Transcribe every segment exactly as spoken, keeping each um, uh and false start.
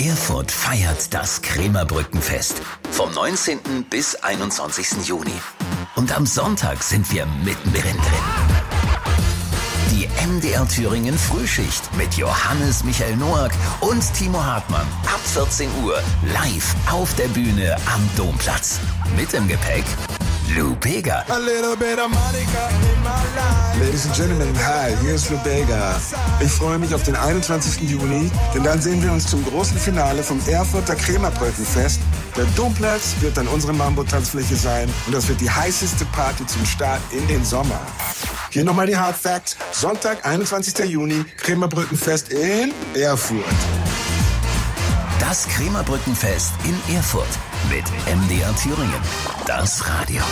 Erfurt feiert das Krämerbrückenfest vom neunzehnten bis einundzwanzigsten Juni. Und am Sonntag sind wir mittendrin drin. Die M D R Thüringen Frühschicht mit Johannes Michael Noack und Timo Hartmann ab vierzehn Uhr live auf der Bühne am Domplatz. Mit im Gepäck Lou Bega. A little bit of Monica in my life. Ladies and Gentlemen, hi, hier ist Lou Bega. Ich freue mich auf den einundzwanzigsten Juni, denn dann sehen wir uns zum großen Finale vom Erfurter Krämerbrückenfest. Der Domplatz wird dann unsere Mambo-Tanzfläche sein und das wird die heißeste Party zum Start in den Sommer. Hier nochmal die Hard Facts. Sonntag, einundzwanzigsten Juni, Krämerbrückenfest in Erfurt. Das Krämerbrückenfest in Erfurt mit M D R Thüringen. Das Radio.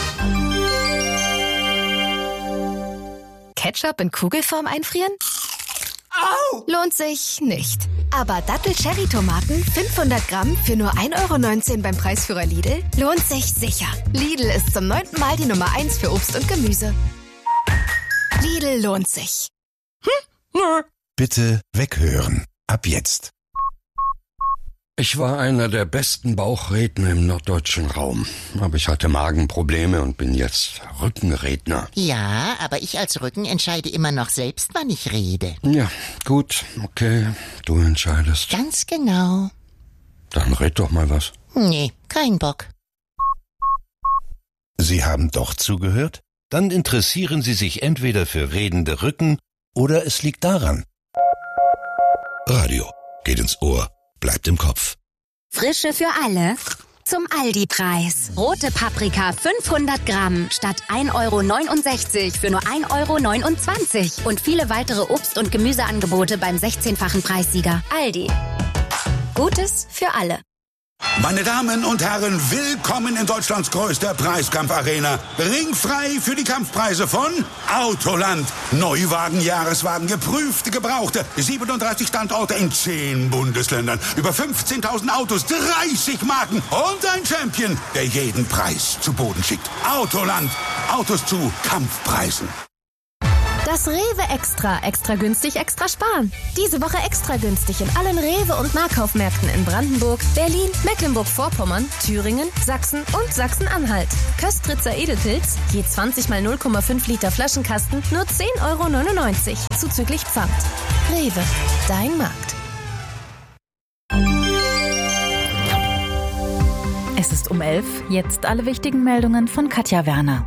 Ketchup in Kugelform einfrieren? Au! Lohnt sich nicht. Aber Dattel-Cherry-Tomaten fünfhundert Gramm für nur ein Euro neunzehn beim Preisführer Lidl lohnt sich sicher. Lidl ist zum neunten Mal die Nummer eins für Obst und Gemüse. Lidl lohnt sich. Hm? Bitte weghören. Ab jetzt. Ich war einer der besten Bauchredner im norddeutschen Raum. Aber ich hatte Magenprobleme und bin jetzt Rückenredner. Ja, aber ich als Rücken entscheide immer noch selbst, wann ich rede. Ja, gut, okay, du entscheidest. Ganz genau. Dann red doch mal was. Nee, kein Bock. Sie haben doch zugehört? Dann interessieren Sie sich entweder für redende Rücken oder es liegt daran. Radio geht ins Ohr, bleibt im Kopf. Frische für alle zum Aldi-Preis. Rote Paprika fünfhundert Gramm statt ein Euro neunundsechzig für nur ein Euro neunundzwanzig. Und viele weitere Obst- und Gemüseangebote beim sechzehnfachen Preissieger. Aldi. Gutes für alle. Meine Damen und Herren, willkommen in Deutschlands größter Preiskampfarena. Ringfrei für die Kampfpreise von Autoland. Neuwagen, Jahreswagen, geprüfte, gebrauchte. siebenunddreißig Standorte in zehn Bundesländern. Über fünfzehntausend Autos, dreißig Marken und ein Champion, der jeden Preis zu Boden schickt. Autoland. Autos zu Kampfpreisen. Das Rewe Extra. Extra günstig, extra sparen. Diese Woche extra günstig in allen Rewe- und Nahkaufmärkten in Brandenburg, Berlin, Mecklenburg-Vorpommern, Thüringen, Sachsen und Sachsen-Anhalt. Köstritzer Edelpilz, je zwanzig mal null Komma fünf Liter Flaschenkasten, nur zehn Euro neunundneunzig, zuzüglich Pfand. Rewe, dein Markt. Es ist um elf, jetzt alle wichtigen Meldungen von Katja Werner.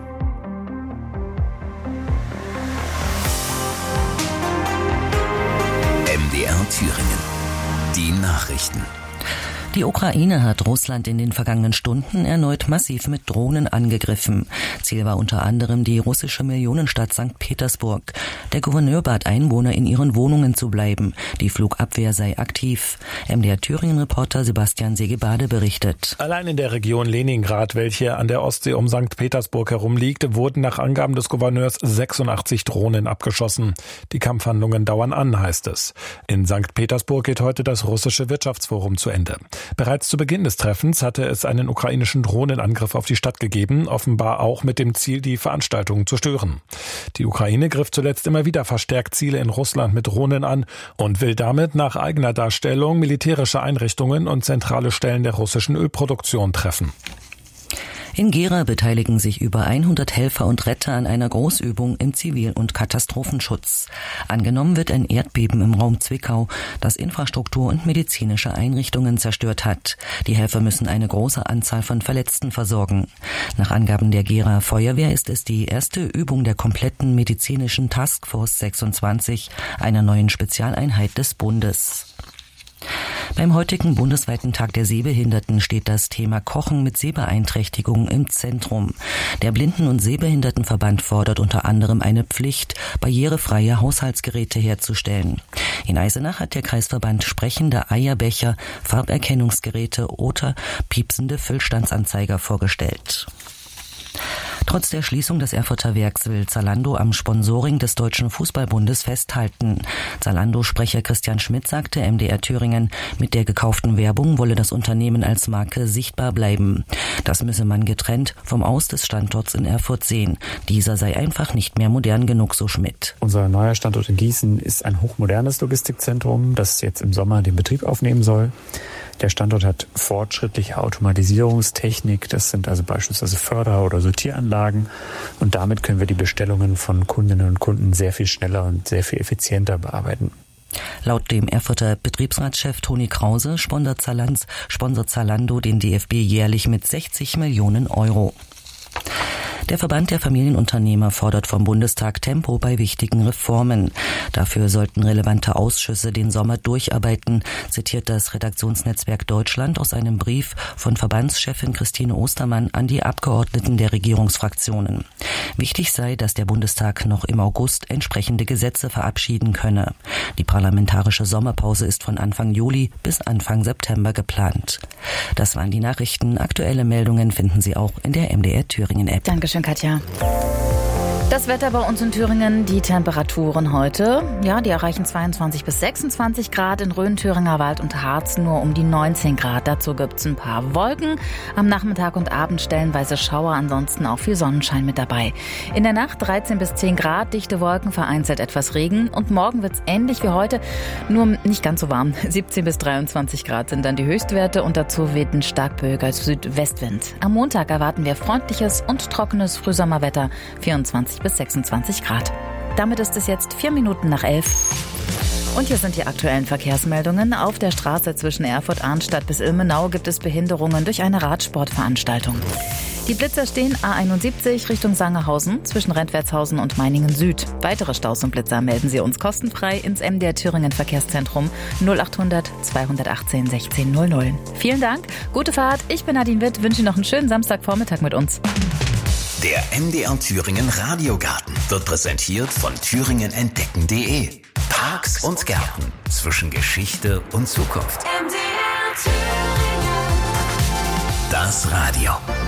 M D R Thüringen. Die Nachrichten. Die Ukraine hat Russland in den vergangenen Stunden erneut massiv mit Drohnen angegriffen. Ziel war unter anderem die russische Millionenstadt Sankt Petersburg. Der Gouverneur bat Einwohner, in ihren Wohnungen zu bleiben. Die Flugabwehr sei aktiv. M D R Thüringen-Reporter Sebastian Segebade berichtet. Allein in der Region Leningrad, welche an der Ostsee um Sankt Petersburg herum liegt, wurden nach Angaben des Gouverneurs sechsundachtzig Drohnen abgeschossen. Die Kampfhandlungen dauern an, heißt es. In Sankt Petersburg geht heute das russische Wirtschaftsforum zu Ende. Bereits zu Beginn des Treffens hatte es einen ukrainischen Drohnenangriff auf die Stadt gegeben, offenbar auch mit dem Ziel, die Veranstaltung zu stören. Die Ukraine griff zuletzt immer wieder verstärkt Ziele in Russland mit Drohnen an und will damit nach eigener Darstellung militärische Einrichtungen und zentrale Stellen der russischen Ölproduktion treffen. In Gera beteiligen sich über hundert Helfer und Retter an einer Großübung im Zivil- und Katastrophenschutz. Angenommen wird ein Erdbeben im Raum Zwickau, das Infrastruktur und medizinische Einrichtungen zerstört hat. Die Helfer müssen eine große Anzahl von Verletzten versorgen. Nach Angaben der Gera Feuerwehr ist es die erste Übung der kompletten medizinischen Taskforce sechsundzwanzig, einer neuen Spezialeinheit des Bundes. Beim heutigen bundesweiten Tag der Sehbehinderten steht das Thema Kochen mit Sehbeeinträchtigung im Zentrum. Der Blinden- und Sehbehindertenverband fordert unter anderem eine Pflicht, barrierefreie Haushaltsgeräte herzustellen. In Eisenach hat der Kreisverband sprechende Eierbecher, Farberkennungsgeräte oder piepsende Füllstandsanzeiger vorgestellt. Trotz der Schließung des Erfurter Werks will Zalando am Sponsoring des Deutschen Fußballbundes festhalten. Zalando-Sprecher Christian Schmidt sagte M D R Thüringen, mit der gekauften Werbung wolle das Unternehmen als Marke sichtbar bleiben. Das müsse man getrennt vom Aus des Standorts in Erfurt sehen. Dieser sei einfach nicht mehr modern genug, so Schmidt. Unser neuer Standort in Gießen ist ein hochmodernes Logistikzentrum, das jetzt im Sommer den Betrieb aufnehmen soll. Der Standort hat fortschrittliche Automatisierungstechnik, das sind also beispielsweise Förder- oder Sortieranlagen, und damit können wir die Bestellungen von Kundinnen und Kunden sehr viel schneller und sehr viel effizienter bearbeiten. Laut dem Erfurter Betriebsratschef Toni Krause sponsert Zalando den D F B jährlich mit sechzig Millionen Euro. Der Verband der Familienunternehmer fordert vom Bundestag Tempo bei wichtigen Reformen. Dafür sollten relevante Ausschüsse den Sommer durcharbeiten, zitiert das Redaktionsnetzwerk Deutschland aus einem Brief von Verbandschefin Christine Ostermann an die Abgeordneten der Regierungsfraktionen. Wichtig sei, dass der Bundestag noch im August entsprechende Gesetze verabschieden könne. Die parlamentarische Sommerpause ist von Anfang Juli bis Anfang September geplant. Das waren die Nachrichten. Aktuelle Meldungen finden Sie auch in der M D R Thüringen App. Dankeschön, Katja. Das Wetter bei uns in Thüringen, die Temperaturen heute, ja, die erreichen zweiundzwanzig bis sechsundzwanzig Grad, in Rhön, Thüringer Wald und Harz nur um die neunzehn Grad. Dazu gibt's ein paar Wolken, am Nachmittag und Abend stellenweise Schauer, ansonsten auch viel Sonnenschein mit dabei. In der Nacht dreizehn bis zehn Grad, dichte Wolken, vereinzelt etwas Regen, und morgen wird's ähnlich wie heute, nur nicht ganz so warm. siebzehn bis dreiundzwanzig Grad sind dann die Höchstwerte, und dazu weht ein stark böiger Südwestwind. Am Montag erwarten wir freundliches und trockenes Frühsommerwetter, vierundzwanzig bis sechsundzwanzig Grad. Damit ist es jetzt vier Minuten nach elf. Und hier sind die aktuellen Verkehrsmeldungen. Auf der Straße zwischen Erfurt-Arnstadt bis Ilmenau gibt es Behinderungen durch eine Radsportveranstaltung. Die Blitzer stehen A einundsiebzig Richtung Sangerhausen zwischen Rentwertshausen und Meiningen Süd. Weitere Staus und Blitzer melden Sie uns kostenfrei ins M D R Thüringen Verkehrszentrum null achthundert zweihundertachtzehn sechzehn null null. Vielen Dank, gute Fahrt. Ich bin Nadine Witt, wünsche Ihnen noch einen schönen Samstagvormittag mit uns. Der M D R Thüringen Radiogarten wird präsentiert von thüringen entdecken punkt de. Parks und Gärten zwischen Geschichte und Zukunft. M D R Thüringen. Das Radio.